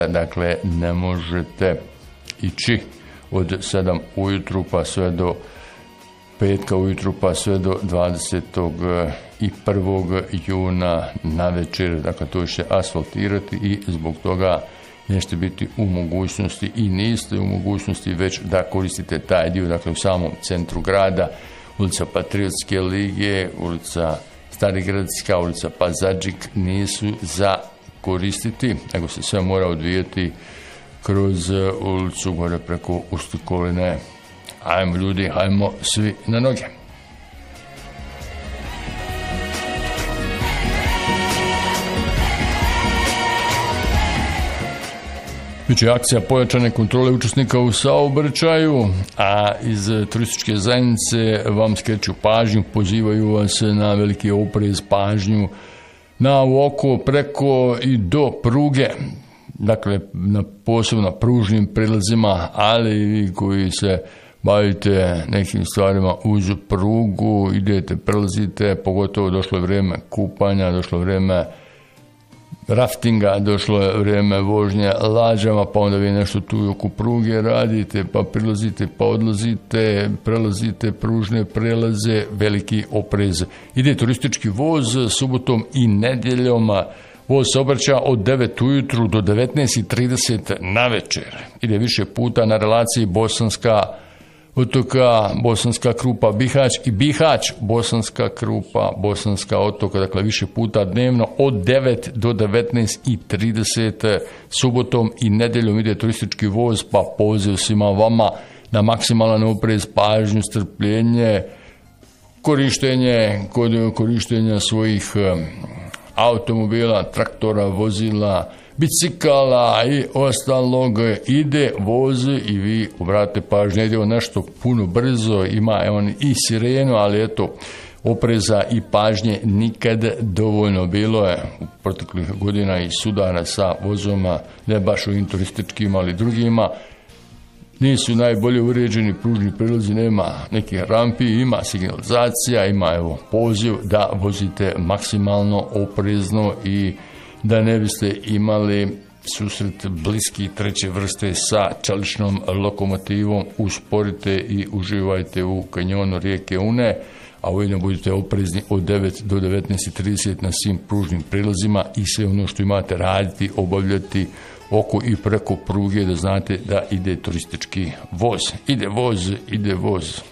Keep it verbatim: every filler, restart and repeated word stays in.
Dakle, ne možete ići od sedam ujutru pa sve do petka ujutru pa sve do dvadesetog prvog juna na večer. Dakle, to će asfaltirati i zbog toga nećete biti u mogućnosti i niste u mogućnosti već da koristite taj dio. Dakle, u samom centru grada, ulica Patriotske lige, ulica Starigradska, ulica Pazadžik nisu za koristiti, nego se sve mora odvijati kroz ulicu gore preko Ustikovine. Ajmo ljudi, ajmo svi na noge. Biće akcija pojačane kontrole učesnika u saobraćaju, a iz turističke zajednice vam skreću pažnju, pozivaju vas na veliki oprez, pažnju na oko, preko i do pruge, dakle na posebno pružnim prilazima, ali i vi koji se bavite nekim stvarima uz prugu, idete, prelazite, pogotovo došlo je vrijeme kupanja, došlo je vrijeme raftinga, došlo je vrijeme vožnje lađama, pa onda vi nešto tu oko pruge radite, pa prilazite, pa odlazite, prelazite pružne prelaze, veliki oprez. Ide turistički voz subotom i nedjeljom, voz se obraća od devet ujutru do devetnaest trideset na večer. Ide više puta na relaciji Bosanska otoka, Bosanska Krupa, Bihać i Bihać, Bosanska Krupa, Bosanska otoka, dakle više puta dnevno od devet do devetnaest trideset subotom i nedjeljom ide turistički voz, pa poziv svima vama na maksimalan oprez, pažnju, strpljenje, korištenje, kod korištenja svojih automobila, traktora, vozila, bicikala i ostalog, ide voz i vi obratite pažnju, ide nešto puno brzo, ima on i sirenu, ali eto, opreza i pažnje nikad dovoljno. Bilo je u proteklih godina i sudara sa vozoma, ne baš u turističkim, ali drugima. Nisu najbolje uređeni pružni prilazi, nema nekih rampi, ima signalizacija, ima evo poziv da vozite maksimalno oprezno i da ne biste imali susret bliski treće vrste sa čeličnom lokomotivom. Usporite i uživajte u kanjonu rijeke Une, a ujedno budite oprezni od devet do devetnaest trideset na svim pružnim prilazima i sve ono što imate raditi, obavljati oko i preko pruge, da znate da ide turistički voz. Ide voz, ide voz.